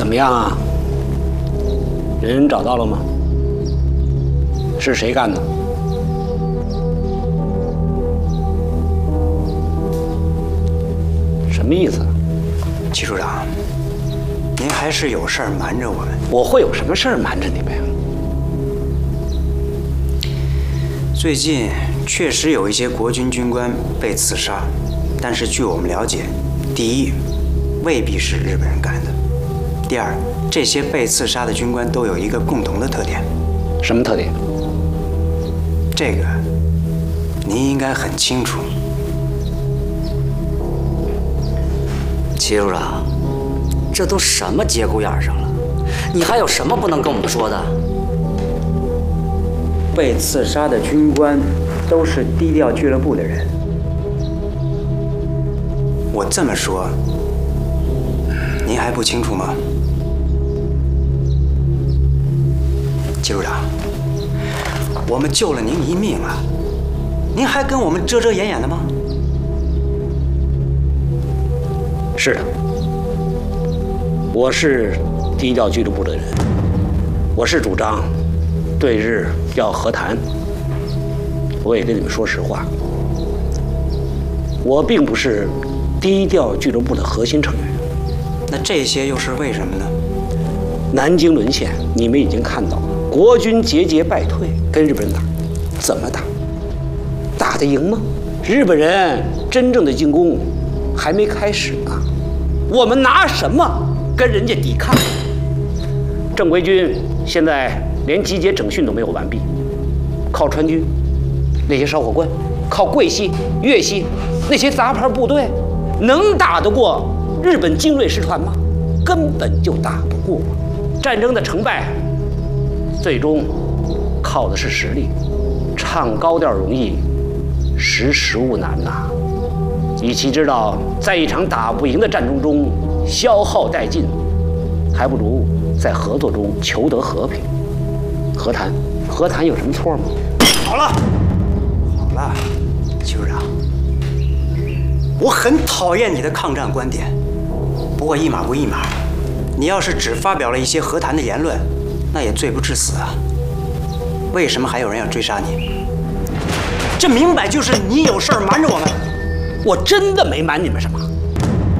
怎么样啊？人找到了吗？是谁干的？什么意思？ 齐处长，您还是有事儿瞒着我们。 我会有什么事儿瞒着你们呀？ 最近确实有一些国军军官被刺杀，但是据我们了解，第一，未必是日本人干的；第二，这些被刺杀的军官都有一个共同的特点。 什么特点？ 这个您应该很清楚。 齐处长，这都什么节骨眼上了，你还有什么不能跟我们说的？ 被刺杀的军官都是低调俱乐部的人。我这么说，您还不清楚吗？齐处长，我们救了您一命啊，您还跟我们遮遮掩掩的吗？ 是的，我是低调俱乐部的人，我是主张对日要和谈。我也跟你们说实话，我并不是低调俱乐部的核心成员。 那这些又是为什么呢？ 南京沦陷，你们已经看到了，国军节节败退，跟日本人打，怎么打？打得赢吗？日本人真正的进攻还没开始呢，我们拿什么跟人家抵抗？正规军现在连集结整训都没有完毕，靠川军那些烧火官，靠桂系、粤系那些杂牌部队，能打得过日本精锐师团吗？根本就打不过。战争的成败，最终靠的是实力。唱高调容易，识时务难呐。与其知道在一场打不赢的战争中消耗殆尽，还不如在合作中求得和平。和谈有什么错吗？ 好了，齐处长，我很讨厌你的抗战观点，不过一码归一码，你要是只发表了一些和谈的言论，那也罪不至死啊。为什么还有人要追杀你？这明摆就是你有事儿瞒着我们。 我真的没瞒你们什么。